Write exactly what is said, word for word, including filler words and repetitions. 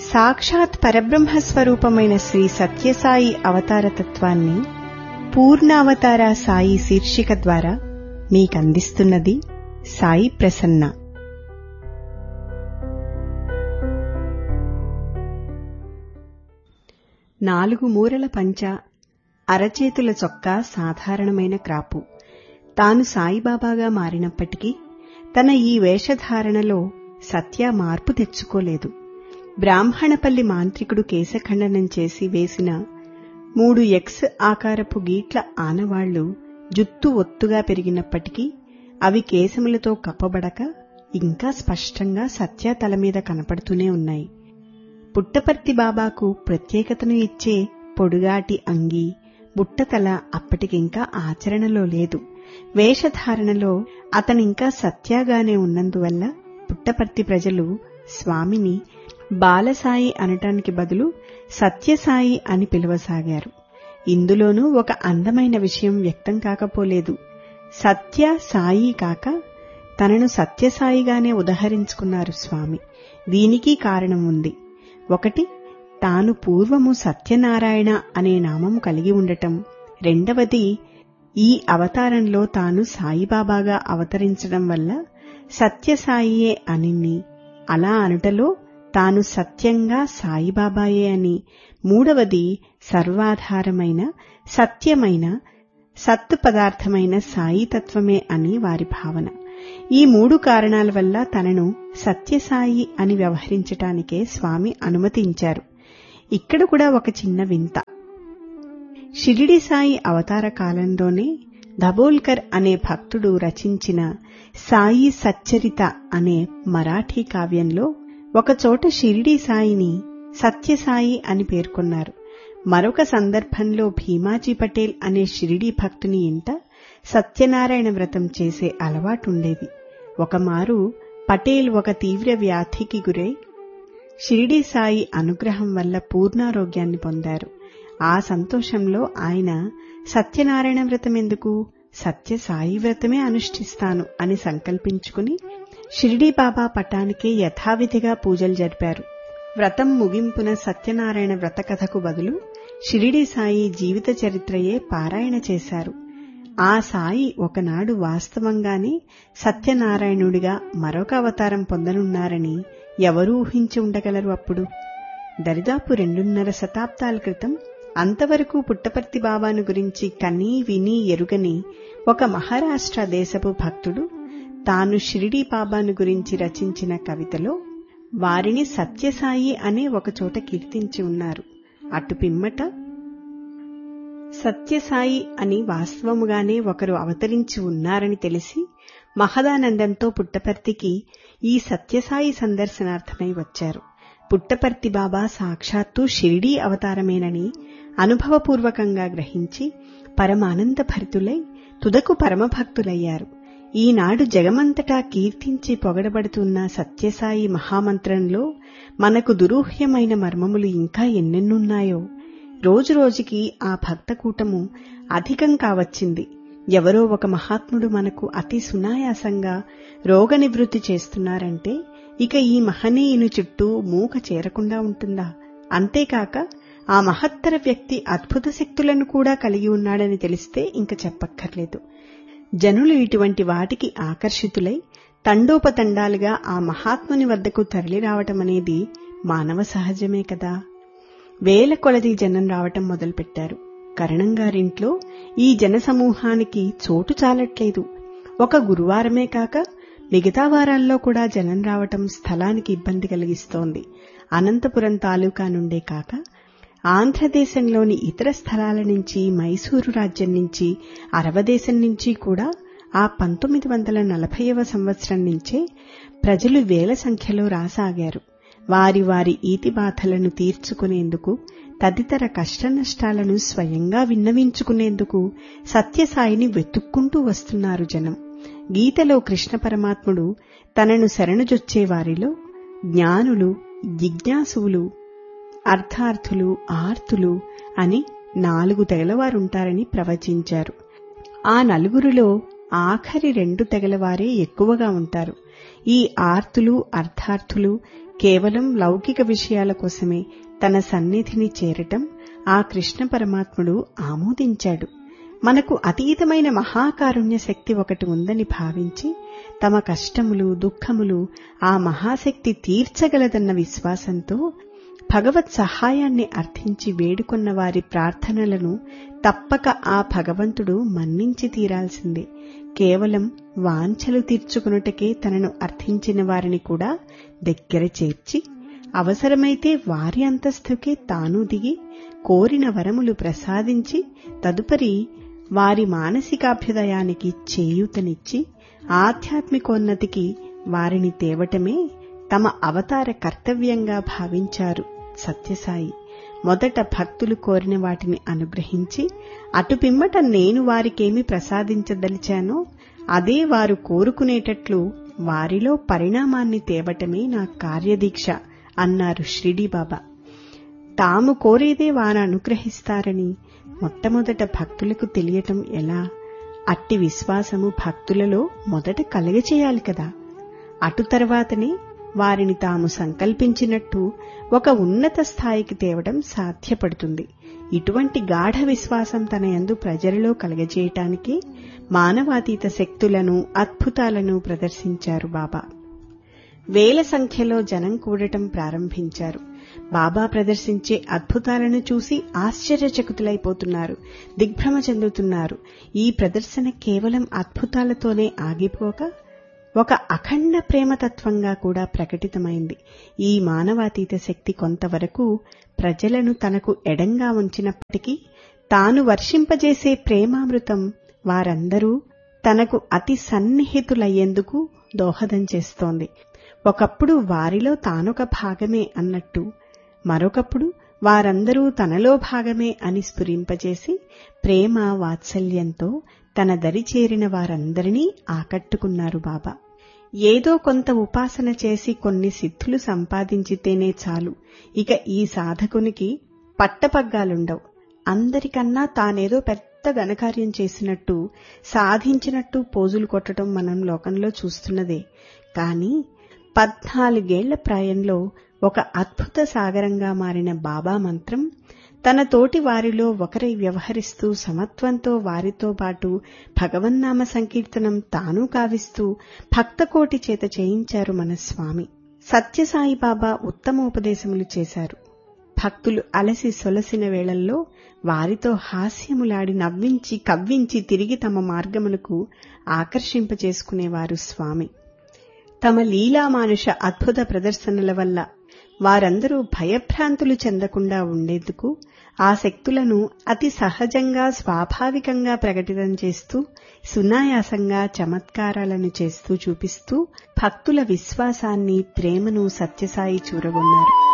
సాక్షాత్ పరబ్రహ్మస్వరూపమైన శ్రీ సత్యసాయి అవతారతత్వాన్ని పూర్ణావతార సాయి శీర్షిక ద్వారా మీకందిస్తున్నది సాయి ప్రసన్న. నాలుగు మూరల పంచ, అరచేతుల చొక్కా సాధారణమైన క్రాపు. తాను సాయిబాబాగా మారినప్పటికీ తన ఈ వేషధారణలో సత్య మార్పు తెచ్చుకోలేదు. బ్రాహ్మణపల్లి మాంత్రికుడు కేశఖండనం చేసి వేసిన మూడు ఎక్స్ ఆకారపు గీట్ల ఆనవాళ్లు జుత్తు ఒత్తుగా పెరిగినప్పటికీ అవి కేశములతో కప్పబడక ఇంకా స్పష్టంగా సత్య తల మీద కనపడుతూనే ఉన్నాయి. పుట్టపర్తి బాబాకు ప్రత్యేకతను ఇచ్చే పొడుగాటి అంగి, బుట్టతల అప్పటికింకా ఆచరణలో లేదు. వేషధారణలో అతనింకా సత్యాగానే ఉన్నందువల్ల పుట్టపర్తి ప్రజలు స్వామిని బాలసాయి అనటానికి బదులు సత్యసాయి అని పిలవసాగారు. ఇందులోనూ ఒక అందమైన విషయం వ్యక్తం కాకపోలేదు. సత్య సాయి కాక తనను సత్యసాయిగానే ఉదహరించుకున్నారు స్వామి. దీనికి కారణం ఉంది. ఒకటి, తాను పూర్వము సత్యనారాయణ అనే నామము కలిగి ఉండటం. రెండవది, ఈ అవతారంలో తాను సాయిబాబాగా అవతరించడం వల్ల సత్యసాయియే అని, అలా అనుటలో తాను సత్యంగా సాయిబాబాయే అని. మూడవది, సర్వాధారమైన సత్యమైన సత్తు పదార్థమైన సాయితత్వమే అని వారి భావన. ఈ మూడు కారణాల వల్ల తనను సత్యసాయి అని వ్యవహరించటానికే స్వామి అనుమతించారు. ఇక్కడ కూడా ఒక చిన్న వింత. షిరిడి సాయి అవతార కాలంలోనే దబోల్కర్ అనే భక్తుడు రచించిన సాయి సచ్చరిత అనే మరాఠీ కావ్యంలో ఒకచోట షిరిడి సాయిని సత్యసాయి అని పేర్కొన్నారు. మరొక సందర్భంలో భీమాజీ పటేల్ అనే షిరిడి భక్తుని ఇంట సత్యనారాయణ వ్రతం చేసే అలవాటుండేది. ఒకమారు పటేల్ ఒక తీవ్ర వ్యాధికి గురై షిరిడి సాయి అనుగ్రహం వల్ల పూర్ణారోగ్యాన్ని పొందారు. ఆ సంతోషంలో ఆయన సత్యనారాయణ వ్రతం ఎందుకు, సత్యసాయి వ్రతమే అనుష్ఠిస్తాను అని సంకల్పించుకుని షిరిడీ బాబా పటానికే యథావిధిగా పూజలు జరిపారు. వ్రతం ముగింపున సత్యనారాయణ వ్రత కథకు బదులు షిరిడీ సాయి జీవిత చరిత్రయే పారాయణ చేశారు. ఆ సాయి ఒకనాడు వాస్తవంగానే సత్యనారాయణుడిగా మరొక అవతారం పొందనున్నారని ఎవరూ ఊహించి ఉండగలరు? అప్పుడు దరిదాపు రెండున్నర శతాబ్దాల క్రితం అంతవరకు పుట్టపర్తి బాబాను గురించి కనీ విని ఎరుగని ఒక మహారాష్ట్ర దేశపు భక్తుడు తాను షిరిడీ బాబాను గురించి రచించిన కవితలో వారిని సత్యసాయి అనే ఒకచోట కీర్తించి ఉన్నారు. అటు పిమ్మట సత్యసాయి అని వాస్తవముగానే ఒకరు అవతరించి ఉన్నారని తెలిసి మహదానందంతో పుట్టపర్తికి ఈ సత్యసాయి సందర్శనార్థమై వచ్చారు. పుట్టపర్తి బాబా సాక్షాత్తు షిరిడీ అవతారమేనని అనుభవపూర్వకంగా గ్రహించి పరమానంద భరితులై తుదకు పరమభక్తులయ్యారు. ఈనాడు జగమంతటా కీర్తించి పొగడబడుతున్న సత్యసాయి మహామంత్రంలో మనకు దురూహ్యమైన మర్మములు ఇంకా ఎన్నెన్నున్నాయో. రోజురోజుకి ఆ భక్తకూటము అధికం కావచ్చింది. ఎవరో ఒక మహాత్ముడు మనకు అతి సునాయాసంగా రోగ నివృత్తి చేస్తున్నారంటే ఇక ఈ మహనీయుని చుట్టూ మూక చేరకుండా ఉంటుందా? అంతేకాక ఆ మహత్తర వ్యక్తి అద్భుత శక్తులను కూడా కలిగి ఉన్నాడని తెలిస్తే ఇంక చెప్పక్కర్లేదు. జనులు ఇటువంటి వాటికి ఆకర్షితులై తండోపతండాలుగా ఆ మహాత్ముని వద్దకు తరలిరావటమనేది మానవ సహజమే కదా. వేల కొలది జనం రావటం మొదలుపెట్టారు. కరణంగారింట్లో ఈ జనసమూహానికి చోటు చాలట్లేదు. ఒక గురువారమే కాక మిగతా వారాల్లో కూడా జనం రావటం స్థలానికి ఇబ్బంది కలిగిస్తోంది. అనంతపురం తాలూకా నుండే కాక ఆంధ్రదేశంలోని ఇతర స్థలాల నుంచి, మైసూరు రాజ్యం నుంచి, అరవదేశం నుంచి కూడా ఆ పంతొమ్మిది వందల నలభైవ సంవత్సరం నుంచే ప్రజలు వేల సంఖ్యలో రాసాగారు. వారి వారి ఈతి బాధలను తీర్చుకునేందుకు, తదితర కష్టనష్టాలను స్వయంగా విన్నవించుకునేందుకు సత్యసాయిని వెతుక్కుంటూ వస్తున్నారు జనం. గీతలో కృష్ణ పరమాత్ముడు తనను శరణుజొచ్చే వారిలో జ్ఞానులు, జిజ్ఞాసువులు, అర్థార్థులు, ఆర్తులు అని నాలుగు తెగలవారుంటారని ప్రవచించారు. ఆ నలుగురిలో ఆఖరి రెండు తెగలవారే ఎక్కువగా ఉంటారు. ఈ ఆర్తులు అర్థార్థులు కేవలం లౌకిక విషయాల కోసమే తన సన్నిధిని చేరటం ఆ కృష్ణ పరమాత్ముడు ఆమోదించాడు. మనకు అతీతమైన మహాకారుణ్య శక్తి ఒకటి ఉందని భావించి తమ కష్టములు దుఃఖములు ఆ మహాశక్తి తీర్చగలదన్న విశ్వాసంతో భగవత్ సహాయాన్ని అర్థించి వేడుకొన్న వారి ప్రార్థనలను తప్పక ఆ భగవంతుడు మన్నించి తీరాల్సిందే. కేవలం వాంఛలు తీర్చుకొనుటకే తనను అర్థించిన వారిని కూడా దగ్గర చేర్చి అవసరమైతే వారి అంతస్తుకే తాను దిగి కోరిన వరములు ప్రసాదించి తదుపరి వారి మానసికాభ్యుదయానికి చేయూతనిచ్చి ఆధ్యాత్మికోన్నతికి వారిని తేవటమే తమ అవతార కర్తవ్యంగా భావించారు సత్యసాయి. మొదట భక్తులు కోరిన వాటిని అనుగ్రహించి అటు పిమ్మట నేను వారికేమి ప్రసాదించదలిచానో అదే వారు కోరుకునేటట్లు వారిలో పరిణామాన్ని తేవటమే నా కార్యదీక్ష అన్నారు షిరిడీబాబా. తాము కోరేదే వారు అనుగ్రహిస్తారని మొట్టమొదట భక్తులకు తెలియటం ఎలా? అట్టి విశ్వాసము భక్తులలో మొదట కలగచేయాలి కదా. అటు తర్వాతనే వారిని తాము సంకల్పించినట్టు ఒక ఉన్నత స్థాయికి తేవడం సాధ్యపడుతుంది. ఇటువంటి గాఢ విశ్వాసం తన యందు ప్రజలలో కలగజేయటానికి మానవాతీత శక్తులను అద్భుతాలను ప్రదర్శించారు బాబా. వేల సంఖ్యలో జనం కూడటం ప్రారంభించారు. బాబా ప్రదర్శించే అద్భుతాలను చూసి ఆశ్చర్యచకితులైపోతున్నారు, దిగ్భ్రమ చెందుతున్నారు. ఈ ప్రదర్శన కేవలం అద్భుతాలతోనే ఆగిపోక ఒక అఖండ ప్రేమతత్వంగా కూడా ప్రకటితమైంది. ఈ మానవాతీత శక్తి కొంతవరకు ప్రజలను తనకు ఎడంగా ఉంచినప్పటికీ తాను వర్షింపజేసే ప్రేమామృతం వారందరూ తనకు అతి సన్నిహితులయ్యేందుకు దోహదం చేస్తోంది. ఒకప్పుడు వారిలో తానొక భాగమే అన్నట్టు, మరొకప్పుడు వారందరూ తనలో భాగమే అని స్ఫురింపజేసి ప్రేమ వాత్సల్యంతో తన దరి చేరిన వారందరినీ ఆకట్టుకున్నారు బాబా. ఏదో కొంత ఉపాసన చేసి కొన్ని సిద్ధులు సంపాదించితేనే చాలు, ఇక ఈ సాధకునికి పట్టపగ్గాలుండవు. అందరికన్నా తానేదో పెద్ద ఘనకార్యం చేసినట్టు సాధించినట్టు పోజులు కొట్టడం మనం లోకంలో చూస్తున్నదే. కాని పద్నాలుగేళ్ల ప్రాయంలో ఒక అద్భుత సాగరంగా మారిన బాబా మంత్రం తన తోటి వారిలో ఒకరై వ్యవహరిస్తూ సమత్వంతో వారితో పాటు భగవన్నామ సంకీర్తనం తానూ కావిస్తూ భక్తకోటి చేత చేయించారు మన స్వామి. సత్యసాయిబాబా ఉత్తమోపదేశములు చేశారు. భక్తులు అలసి సొలసిన వేళల్లో వారితో హాస్యములాడి నవ్వించి కవ్వించి తిరిగి తమ మార్గమునకు ఆకర్షింపచేసుకునేవారు స్వామి. తమ లీలామానుష అద్భుత ప్రదర్శనల వల్ల వారందరూ భయభ్రాంతులు చెందకుండా ఉండేందుకు ఆ శక్తులను అతి సహజంగా స్వాభావికంగా ప్రకటితం చేస్తూ సునాయాసంగా చమత్కారాలను చేస్తూ చూపిస్తూ భక్తుల విశ్వాసాన్ని ప్రేమను సత్యసాయి చూరగొన్నారు.